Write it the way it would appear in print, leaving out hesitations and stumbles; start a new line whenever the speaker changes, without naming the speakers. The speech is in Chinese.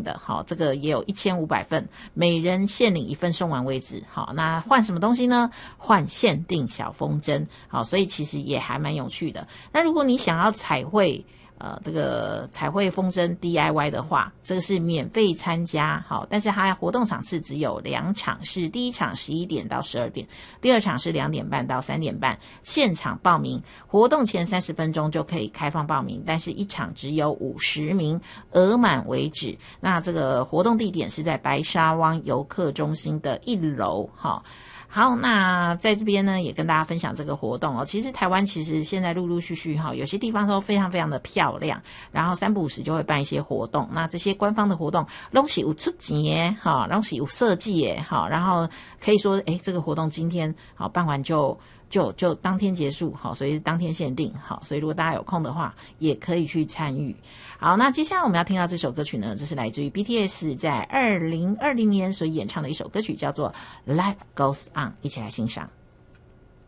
的，好，这个也有1500份，每人限领1份，送完为止。好，那换什么东西呢？换限定小风筝。好，所以其实也还蛮有趣的。那如果你想要彩绘这个彩绘风筝 DIY 的话，这个是免费参加，好，但是它活动场次只有2场，是第一场11点到12点，第二场是2点半到3点半，现场报名，活动前30分钟就可以开放报名，但是一场只有50名，额满为止。那这个活动地点是在白沙湾游客中心的1楼，好，那在这边呢，也跟大家分享这个活动哦。其实台湾现在陆陆续续有些地方都非常非常的漂亮，然后3不5时就会办一些活动。那这些官方的活动，都是有出钱耶，都是有设计耶，然后可以说，这个活动今天办完就当天结束，所以是当天限定，所以如果大家有空的话，也可以去参与。好，那接下来我们要听到这首歌曲呢，这是来自于 BTS 在2020年所演唱的一首歌曲，叫做 Life Goes On， 一起来欣赏。